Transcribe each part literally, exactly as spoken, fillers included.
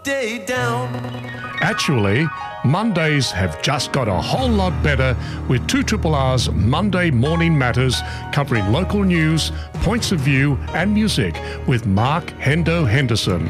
Day down. Actually, Mondays have just got a whole lot better with two R R's Monday Morning Matters, covering local news, points of view and music with Mark Hendo Henderson.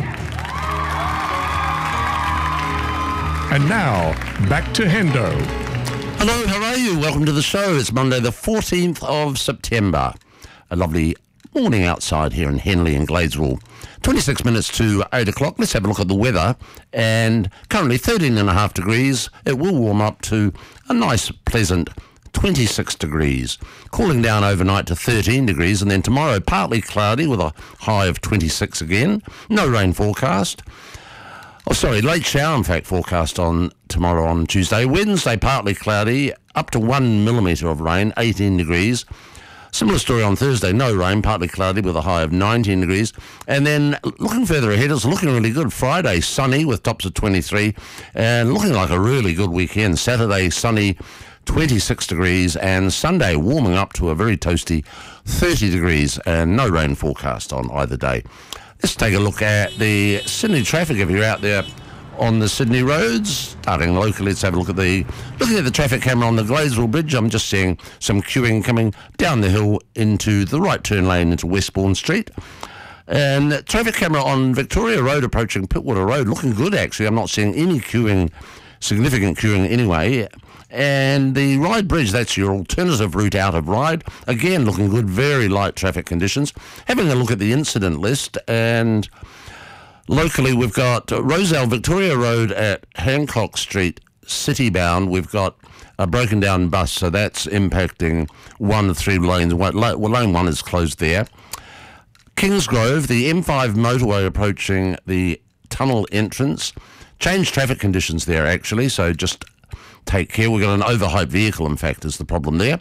And now, back to Hendo. Hello, how are you? Welcome to the show. It's Monday the fourteenth of September. A lovely morning outside here in Henley and Gladesville. twenty-six minutes to eight o'clock. Let's have a look at the weather. And currently thirteen and a half degrees. It will warm up to a nice, pleasant twenty-six degrees. Cooling down overnight to thirteen degrees. And then tomorrow, partly cloudy with a high of twenty-six again. No rain forecast. Oh, sorry, late shower, in fact, forecast on tomorrow on Tuesday. Wednesday, partly cloudy, up to one millimetre of rain, eighteen degrees. Similar story on Thursday, no rain, partly cloudy with a high of nineteen degrees. And then looking further ahead, it's looking really good. Friday, sunny with tops of twenty-three, and looking like a really good weekend. Saturday, sunny, twenty-six degrees, and Sunday warming up to a very toasty thirty degrees, and no rain forecast on either day. Let's take a look at the Sydney traffic if you're out there on the Sydney roads. Starting locally, let's have a look at the looking at the traffic camera on the Gladesville Bridge. I'm just seeing some queuing coming down the hill into the right turn lane into Westbourne Street. And traffic camera on Victoria Road approaching Pittwater Road, looking good actually. I'm not seeing any queuing, significant queuing anyway. And the Ryde Bridge, that's your alternative route out of Ryde. Again, looking good, very light traffic conditions. Having a look at the incident list, and locally we've got Rozelle Victoria Road at Hancock Street, city bound. We've got a broken down bus, so that's impacting one of three lanes. Well, lane one is closed there. Kingsgrove, the M five motorway approaching the tunnel entrance. Changed traffic conditions there actually, so just take care. We've got an overhyped vehicle, in fact, is the problem there.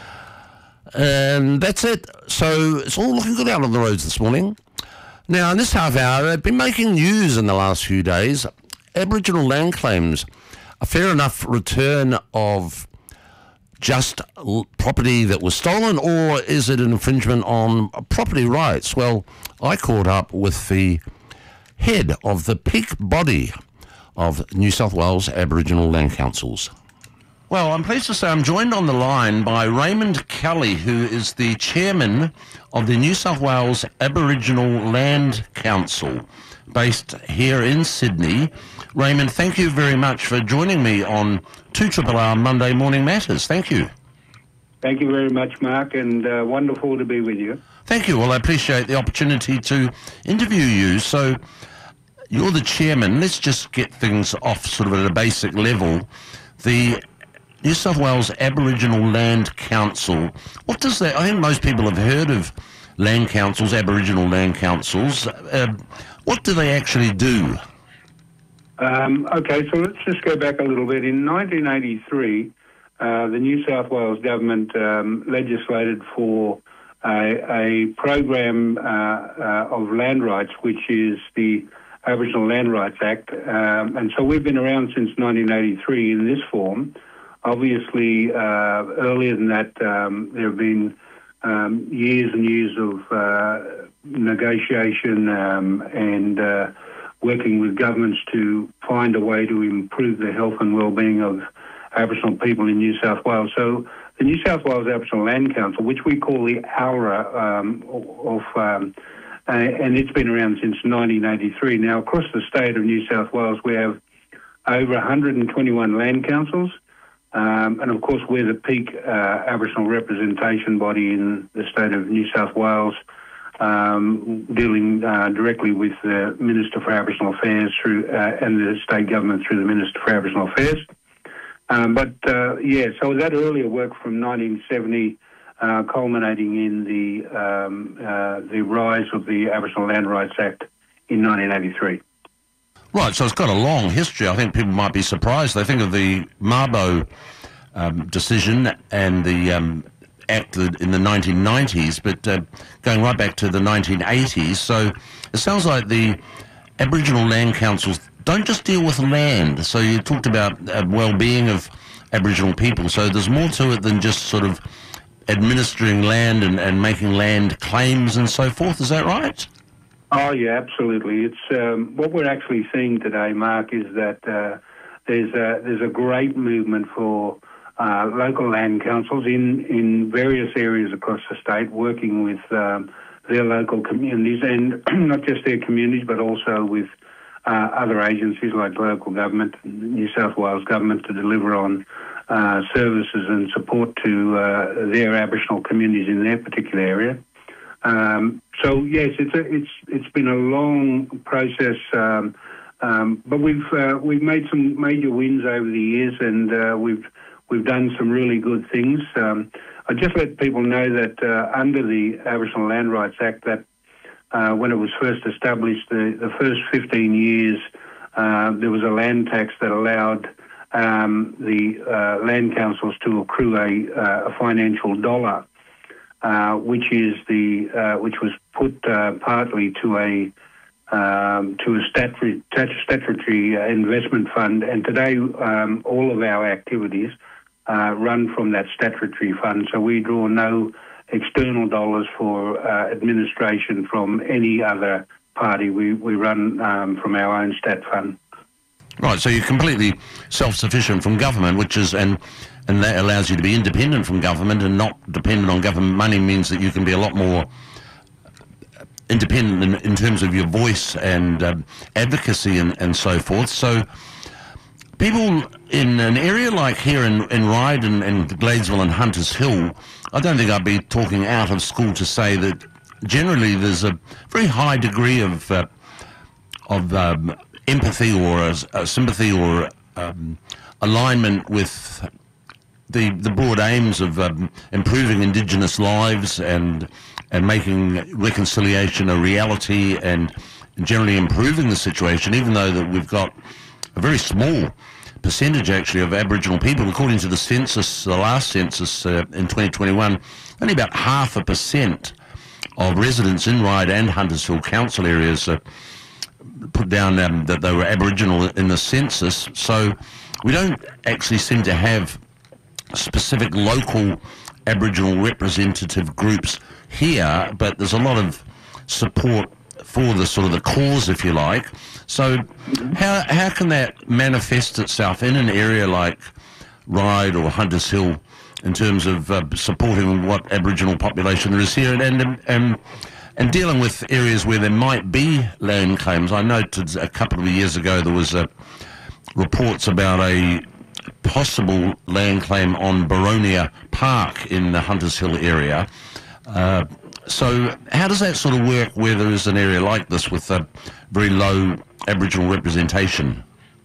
And that's it. So it's all looking good out on the roads this morning. Now, in this half hour, I've been making news in the last few days. Aboriginal land claims, a fair enough return of just l- property that was stolen, or is it an infringement on property rights? Well, I caught up with the head of the peak body of New South Wales Aboriginal Land Councils. Well, I'm pleased to say I'm joined on the line by Raymond Kelly, who is the chairman of the New South Wales Aboriginal Land Council, based here in Sydney. Raymond, thank you very much for joining me on two R R R Monday Morning Matters. Thank you. Thank you very much, Mark, and uh, wonderful to be with you. Thank you. Well, I appreciate the opportunity to interview you. So, you're the chairman. Let's just get things off sort of at a basic level. The New South Wales Aboriginal Land Council, what does that, I think most people have heard of land councils, Aboriginal land councils. Uh, what do they actually do? Um, okay, so let's just go back a little bit. In nineteen eighty-three, uh, the New South Wales government um, legislated for a, a program uh, uh, of land rights, which is the Aboriginal Land Rights Act, um, and so we've been around since nineteen eighty-three in this form. Obviously, uh, earlier than that, um, there have been um, years and years of uh, negotiation um, and uh, working with governments to find a way to improve the health and well-being of Aboriginal people in New South Wales. So the New South Wales Aboriginal Land Council, which we call the ALRA, um, of um, Uh, and it's been around since nineteen eighty-three. Now, across the state of New South Wales, we have over one hundred twenty-one land councils. Um, and, of course, we're the peak uh, Aboriginal representation body in the state of New South Wales, um, dealing uh, directly with the Minister for Aboriginal Affairs through uh, and the state government through the Minister for Aboriginal Affairs. Um, but, uh, yeah, so that earlier work from nineteen seventy... Uh, culminating in the um, uh, the rise of the Aboriginal Land Rights Act in nineteen eighty-three. Right, so it's got a long history. I think people might be surprised. They think of the Mabo um, decision and the um, Act in the nineteen nineties, but uh, going right back to the nineteen eighties. So it sounds like the Aboriginal Land Councils don't just deal with land. So you talked about uh, well-being of Aboriginal people. So there's more to it than just sort of administering land and, and making land claims and so forth. Is that right? Oh, yeah, absolutely. It's um, what we're actually seeing today, Mark, is that uh, there's a there's a great movement for uh, local land councils in, in various areas across the state, working with um, their local communities, and not just their communities, but also with uh, other agencies like local government, New South Wales government, to deliver on uh, services and support to uh, their Aboriginal communities in their particular area. Um, so yes, it's a, it's it's been a long process, um, um, but we've uh, we've made some major wins over the years, and uh, we've we've done some really good things. Um, I just let people know that uh, under the Aboriginal Land Rights Act, that uh, when it was first established, the, the first fifteen years, uh, there was a land tax that allowed um, the uh, land councils to accrue a, uh, a financial dollar. Uh, which is the uh, which was put uh, partly to a um, to a statutory, statutory investment fund, and today um, all of our activities uh, run from that statutory fund. So we draw no external dollars for uh, administration from any other party. We we run um, from our own stat fund. Right, so you're completely self-sufficient from government, which is, and and that allows you to be independent from government and not dependent on government money, means that you can be a lot more independent in, in terms of your voice and um, advocacy and, and so forth. So people in an area like here in, in Ryde and, and Gladesville and Hunters Hill, I don't think I'd be talking out of school to say that generally there's a very high degree of, uh, of um, empathy or a, a sympathy or um, alignment with the the broad aims of um, improving Indigenous lives and and making reconciliation a reality and generally improving the situation, even though that we've got a very small percentage actually of Aboriginal people. According to the census, the last census uh, in twenty twenty-one, only about half a percent of residents in Ryde and Hunters Hill council areas uh, put down um, that they were Aboriginal in the census. So we don't actually seem to have specific local Aboriginal representative groups here, but there's a lot of support for the sort of the cause, if you like. So how how can that manifest itself in an area like Ryde or Hunters Hill in terms of uh, supporting what Aboriginal population there is here, and and, and and dealing with areas where there might be land claims? I noted a couple of years ago there was uh, reports about a possible land claim on Baronia Park in the Hunters Hill area. Uh, so how does that sort of work where there is an area like this with a very low Aboriginal representation?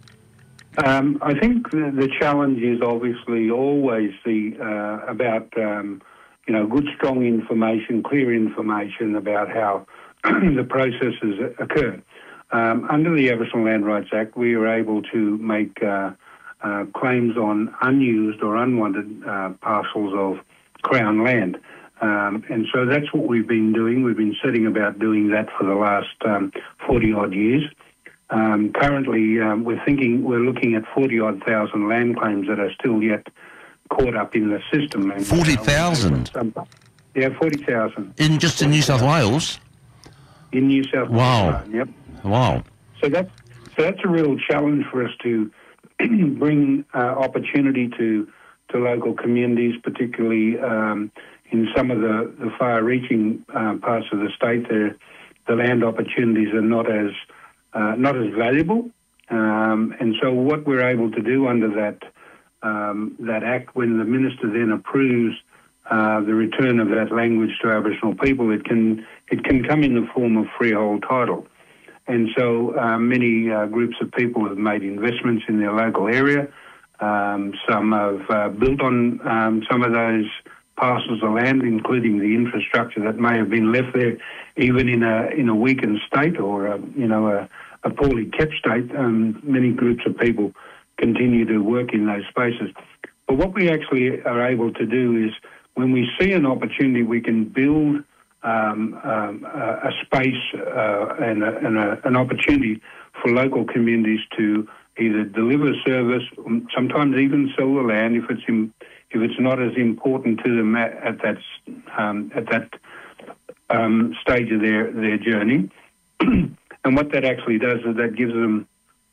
Um, I think the, the challenge is obviously always the uh, about um, you know good, strong information, clear information about how the processes occur. Um, under the Aboriginal Land Rights Act, we are able to make uh, uh, claims on unused or unwanted uh, parcels of Crown land. Um, and so that's what we've been doing. We've been setting about doing that for the last um, forty odd years. Um, currently, um, we're thinking we're looking at forty odd thousand land claims that are still yet caught up in the system. Forty thousand. Yeah, forty thousand. In just in New South Wales. In New South Wales. Wow. Yep. Wow. So that's so that's a real challenge for us to bring uh, opportunity to to local communities, particularly um, in some of the, the far-reaching uh, parts of the state. The the land opportunities are not as uh, not as valuable, um, and so what we're able to do under that um, that act, when the minister then approves uh, the return of that language to Aboriginal people, it can it can come in the form of freehold title. And so uh, many uh, groups of people have made investments in their local area. Um, some have uh, built on um, some of those parcels of land, including the infrastructure that may have been left there, even in a in a weakened state or a, you know a, a poorly kept state. Um, many groups of people continue to work in those spaces. But what we actually are able to do is, when we see an opportunity, we can build Um, um, a, a space uh, and, a, and a, an opportunity for local communities to either deliver service, sometimes even sell the land if it's in, if it's not as important to them at, at that um, at that um, stage of their their journey. And what that actually does is that gives them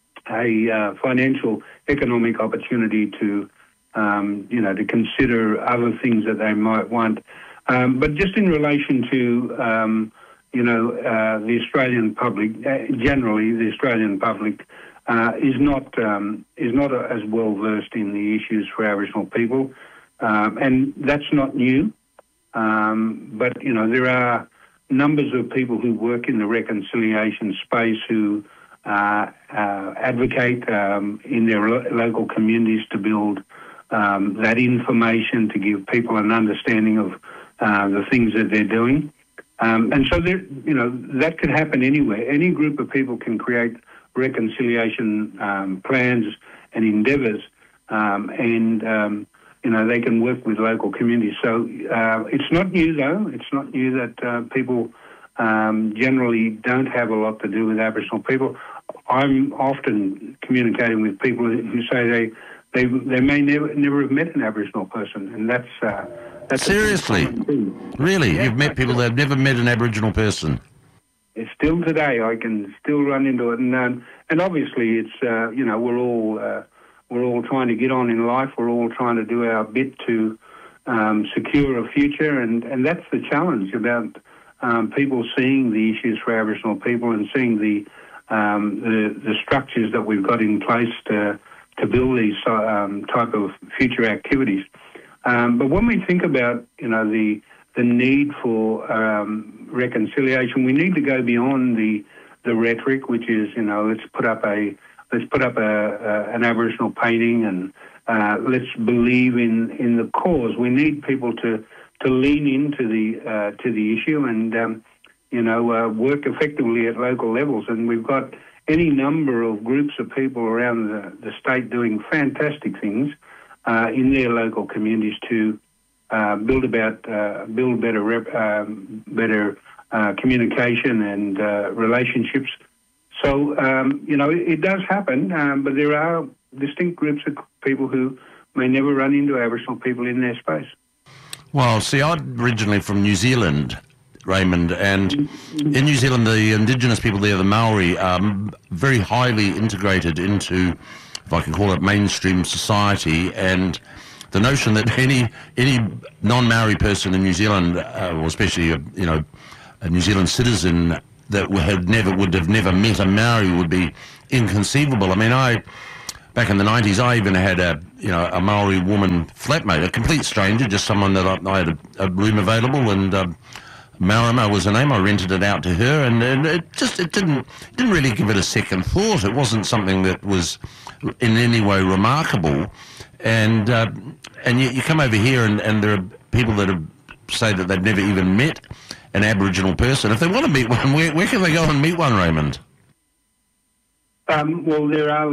a uh, financial, economic opportunity to, um, you know, to consider other things that they might want. Um, but just in relation to, um, you know, uh, the Australian public, uh, generally the Australian public uh, is not um, is not uh, as well versed in the issues for Aboriginal people, um, and that's not new. Um, but you know, there are numbers of people who work in the reconciliation space who uh, uh, advocate um, in their lo- local communities to build um, that information to give people an understanding of uh, the things that they're doing. Um, and so, there, you know, that could happen anywhere. Any group of people can create reconciliation um, plans and endeavours, um, and um, you know, they can work with local communities. So uh, it's not new, though. It's not new that uh, people um, generally don't have a lot to do with Aboriginal people. I'm often communicating with people who say they they they may never never have met an Aboriginal person, and that's uh, that's seriously, really, yeah, you've met people that have never met an Aboriginal person. It's still today, I can still run into it, and um, and obviously it's uh, you know, we're all. Uh, We're all trying to get on in life. We're all trying to do our bit to um, secure a future, and, and that's the challenge about um, people seeing the issues for Aboriginal people and seeing the, um, the the structures that we've got in place to to build these um, type of future activities. Um, but when we think about you know the the need for um, reconciliation, we need to go beyond the the rhetoric, which is you know let's put up a Let's put up a, a, an Aboriginal painting and uh, let's believe in, in the cause. We need people to, to lean into the uh, to the issue and um, you know uh, work effectively at local levels. And we've got any number of groups of people around the, the state doing fantastic things uh, in their local communities to uh, build about uh, build better rep, um, better uh, communication and uh, relationships. So, um, you know, it, it does happen, um, but there are distinct groups of people who may never run into Aboriginal people in their space. Well, see, I'm originally from New Zealand, Raymond, and in New Zealand, the Indigenous people there, the Maori, are very highly integrated into, if I can call it, mainstream society, and the notion that any any non-Maori person in New Zealand, uh, or especially, a, you know, a New Zealand citizen, that had never would have never met a Maori would be inconceivable. I mean, I back in the nineties, I even had a you know a Maori woman flatmate, a complete stranger, just someone that I, I had a, a room available, and um, Marama was her name. I rented it out to her, and, and it just it didn't didn't really give it a second thought. It wasn't something that was in any way remarkable, and uh, and you, you come over here, and, and there are people that have, say that they've never even met an Aboriginal person. If they want to meet one, where, where can they go and meet one, Raymond? Um, well, there are